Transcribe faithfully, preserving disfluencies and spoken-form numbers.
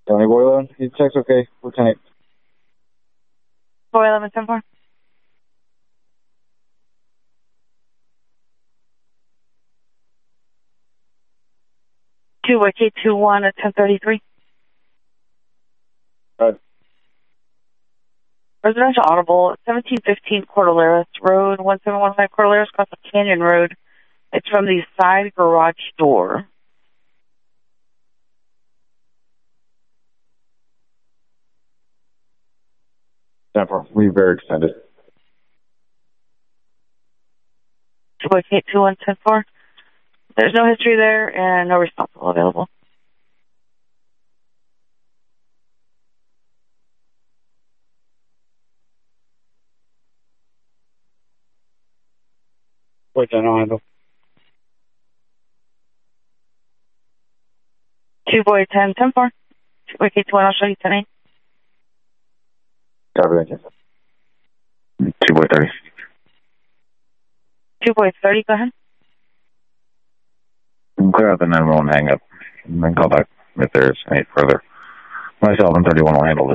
Tony Boy eleven, you check's okay. Lieutenant. Boy eleven, ten four. Two Y K two one at ten thirty-three. Right. Residential audible, seventeen fifteen Cordilleras Road, one seven one five Cordilleras, across the Canyon Road. It's from the side garage door. ten four, we very extended. two Y K two one ten four. There's no history there and no responsible available. Wait, I know handle. two boy ten ten four. two Y K two one, I'll show you ten eight. Copy, thank you. two boy thirty. two boy thirty, go ahead. Clear out the nine one one hang up and then call back if there's any further. Myself and thirty-one will handle it.